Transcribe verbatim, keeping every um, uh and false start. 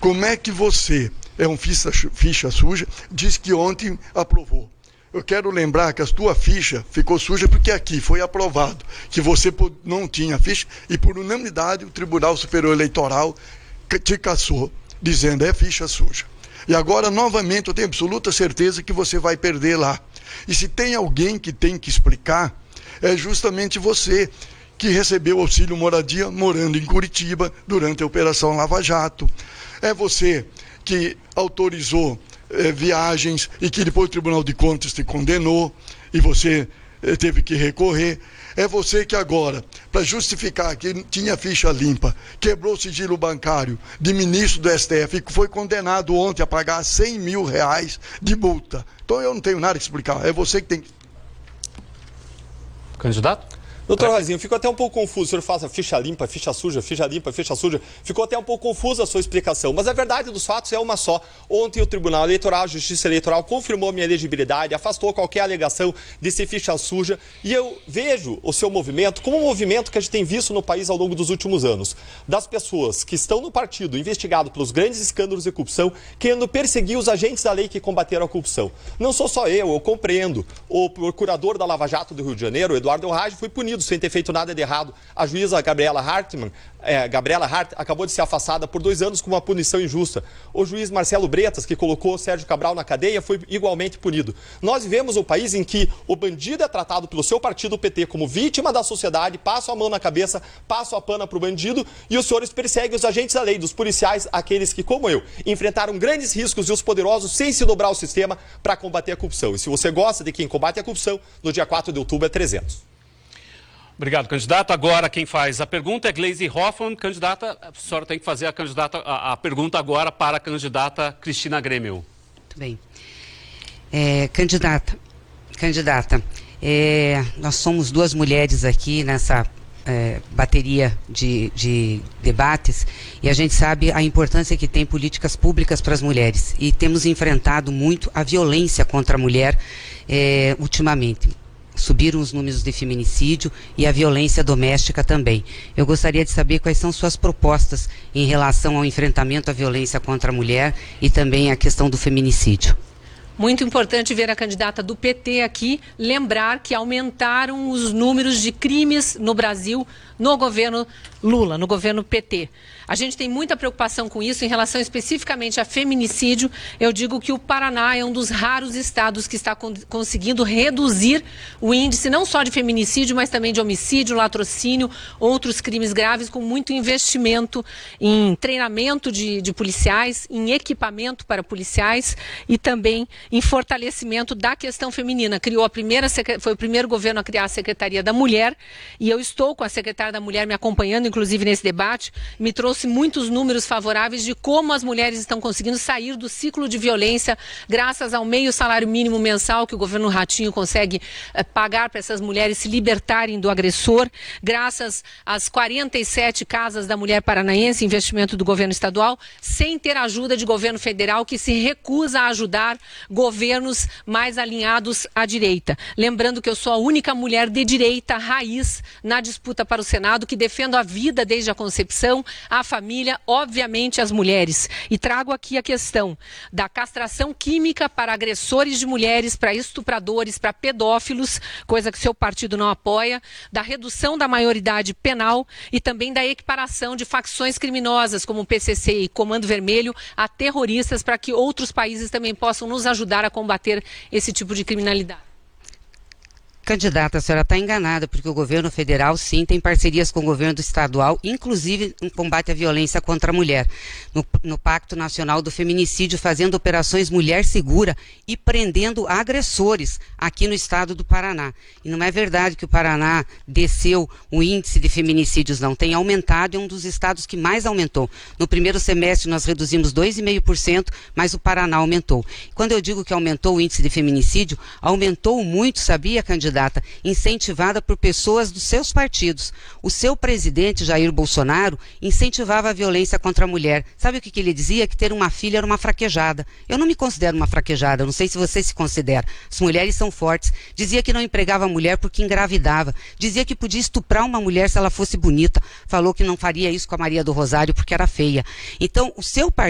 como é que você, é um ficha, ficha suja, diz que ontem aprovou? Eu quero lembrar que a tua ficha ficou suja porque aqui foi aprovado que você não tinha ficha e por unanimidade o Tribunal Superior Eleitoral te cassou, dizendo é ficha suja. E agora, novamente, eu tenho absoluta certeza que você vai perder lá. E se tem alguém que tem que explicar, é justamente você, que recebeu auxílio moradia morando em Curitiba durante a Operação Lava Jato. É você que autorizou eh, viagens e que depois o Tribunal de Contas te condenou e você eh, teve que recorrer. É você que agora, para justificar que tinha ficha limpa, quebrou o sigilo bancário de ministro do S T F e que foi condenado ontem a pagar cem mil reais de multa. Então eu não tenho nada a explicar, é você que tem que... Candidato? Doutor Roizinho, ficou até um pouco confuso. O senhor fala ficha limpa, ficha suja, ficha limpa, ficha suja. Ficou até um pouco confusa a sua explicação. Mas a verdade dos fatos é uma só. Ontem o Tribunal Eleitoral, a Justiça Eleitoral, confirmou minha elegibilidade, afastou qualquer alegação de ser ficha suja. E eu vejo o seu movimento como um movimento que a gente tem visto no país ao longo dos últimos anos. Das pessoas que estão no partido investigado pelos grandes escândalos de corrupção, querendo perseguir os agentes da lei que combateram a corrupção. Não sou só eu, eu compreendo. O procurador da Lava Jato do Rio de Janeiro, Eduardo Elrage, foi punido sem ter feito nada de errado. A juíza Gabriela Hartmann, é, Gabriela Hart, acabou de ser afastada por dois anos com uma punição injusta. O juiz Marcelo Bretas, que colocou Sérgio Cabral na cadeia, foi igualmente punido. Nós vivemos um país em que o bandido é tratado pelo seu partido, o P T, como vítima da sociedade, passa a mão na cabeça, passa a pana para o bandido e os senhores perseguem os agentes da lei, dos policiais, aqueles que, como eu, enfrentaram grandes riscos e os poderosos sem se dobrar ao sistema para combater a corrupção. E se você gosta de quem combate a corrupção, no dia quatro de outubro é trezentos. Obrigado, candidato. Agora quem faz a pergunta é Gleisi Hoffmann. Candidata, a senhora tem que fazer a, candidata, a, a pergunta agora para a candidata Cristina Grêmio. Muito bem. É, candidata, candidata é, nós somos duas mulheres aqui nessa é, bateria de, de debates e a gente sabe a importância que tem políticas públicas para as mulheres e temos enfrentado muito a violência contra a mulher é, ultimamente. Subiram os números de feminicídio e a violência doméstica também. Eu gostaria de saber quais são suas propostas em relação ao enfrentamento à violência contra a mulher e também a questão do feminicídio. Muito importante ver a candidata do P T aqui lembrar que aumentaram os números de crimes no Brasil no governo Lula, no governo P T. A gente tem muita preocupação com isso em relação especificamente a feminicídio. Eu digo que o Paraná é um dos raros estados que está con- conseguindo reduzir o índice não só de feminicídio, mas também de homicídio, latrocínio, outros crimes graves, com muito investimento em treinamento de, de policiais, em equipamento para policiais e também em fortalecimento da questão feminina. Criou a primeira, foi o primeiro governo a criar a Secretaria da Mulher e eu estou com a Secretária da Mulher me acompanhando, inclusive nesse debate, me trouxe muitos números favoráveis de como as mulheres estão conseguindo sair do ciclo de violência graças ao meio salário mínimo mensal que o governo Ratinho consegue eh, pagar para essas mulheres se libertarem do agressor, graças às quarenta e sete casas da mulher paranaense, investimento do governo estadual, sem ter ajuda de governo federal que se recusa a ajudar governos mais alinhados à direita. Lembrando que eu sou a única mulher de direita raiz na disputa para o Senado que defendo a vida desde a concepção, a família, obviamente as mulheres. E trago aqui a questão da castração química para agressores de mulheres, para estupradores, para pedófilos, coisa que seu partido não apoia, da redução da maioridade penal e também da equiparação de facções criminosas como o P C C e Comando Vermelho a terroristas para que outros países também possam nos ajudar a combater esse tipo de criminalidade. Candidata, a senhora está enganada, porque o governo federal, sim, tem parcerias com o governo estadual, inclusive em combate à violência contra a mulher, no, no Pacto Nacional do Feminicídio, fazendo operações Mulher Segura e prendendo agressores aqui no estado do Paraná. E não é verdade que o Paraná desceu o índice de feminicídios, não. Tem aumentado, é um dos estados que mais aumentou. No primeiro semestre nós reduzimos dois vírgula cinco por cento, mas o Paraná aumentou. Quando eu digo que aumentou o índice de feminicídio, aumentou muito, sabia, candidata? Incentivada por pessoas dos seus partidos. O seu presidente, Jair Bolsonaro, incentivava a violência contra a mulher. Sabe o que, que ele dizia? Que ter uma filha era uma fraquejada. Eu não me considero uma fraquejada, não sei se você se considera. As mulheres são fortes. Dizia que não empregava a mulher porque engravidava. Dizia que podia estuprar uma mulher se ela fosse bonita. Falou que não faria isso com a Maria do Rosário porque era feia. Então, o seu partido